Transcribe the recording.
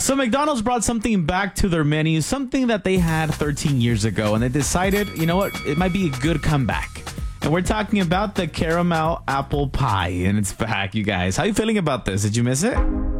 So McDonald's brought something back to their menu, something that they had 13 years ago, and they decided, you know what, it might be a good comeback. And we're talking about the caramel apple pie, and it's back, you guys. How are you feeling about this? Did you miss it?